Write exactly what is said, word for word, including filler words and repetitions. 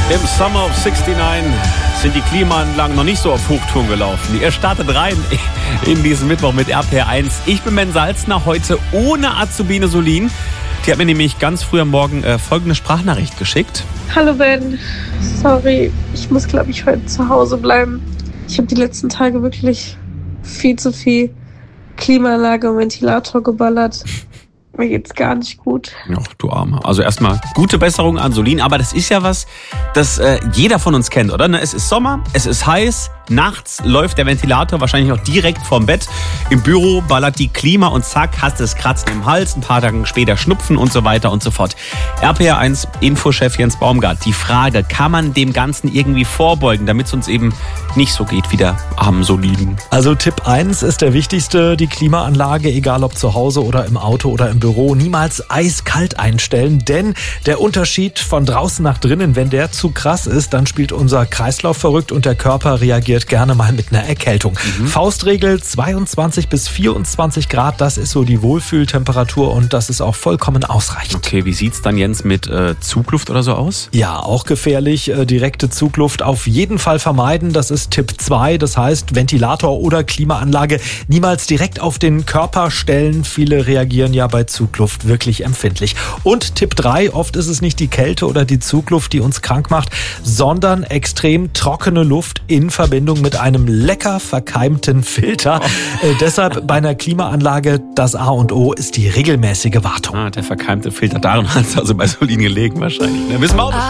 Im Summer of neunundsechzig sind die Klimaanlagen noch nicht so auf Hochtouren gelaufen. Ihr startet rein in diesen Mittwoch mit R P R eins. Ich bin Ben Salzner, heute ohne Azubine Solin. Die hat mir nämlich ganz früh am Morgen äh, folgende Sprachnachricht geschickt. Hallo Ben, sorry, ich muss glaube ich heute zu Hause bleiben. Ich habe die letzten Tage wirklich viel zu viel Klimaanlage und Ventilator geballert. Mir geht's gar nicht gut. Ja, du Arme. Also erstmal gute Besserung an Solin. Aber das ist ja was, das äh, jeder von uns kennt, oder? Ne? Es ist Sommer, es ist heiß, nachts läuft der Ventilator wahrscheinlich noch direkt vorm Bett. Im Büro ballert die Klima und zack, hast du das Kratzen im Hals. Ein paar Tage später Schnupfen und so weiter und so fort. R P R eins Infochef Jens Baumgart. Die Frage, kann man dem Ganzen irgendwie vorbeugen, damit es uns eben nicht so geht wie der armen Solin? Also Tipp eins ist der wichtigste, die Klimaanlage, egal ob zu Hause oder im Auto oder im Büro, niemals eiskalt einstellen, denn der Unterschied von draußen nach drinnen, wenn der zu krass ist, dann spielt unser Kreislauf verrückt und der Körper reagiert gerne mal mit einer Erkältung. Mhm. Faustregel zweiundzwanzig bis vierundzwanzig Grad, das ist so die Wohlfühltemperatur und das ist auch vollkommen ausreichend. Okay, wie sieht's dann, Jens, mit äh, Zugluft oder so aus? Ja, auch gefährlich. Äh, direkte Zugluft auf jeden Fall vermeiden. Das ist Tipp zwei. Das heißt, Ventilator oder Klimaanlage niemals direkt auf den Körper stellen. Viele reagieren ja bei Zugluft wirklich empfindlich. Und Tipp drei, oft ist es nicht die Kälte oder die Zugluft, die uns krank macht, sondern extrem trockene Luft in Verbindung mit einem lecker verkeimten Filter. Oh. Äh, deshalb bei einer Klimaanlage das A und O ist die regelmäßige Wartung. Ah, der verkeimte Filter, daran hat es also bei Solin gelegen wahrscheinlich. Ne? Wissen wir auch.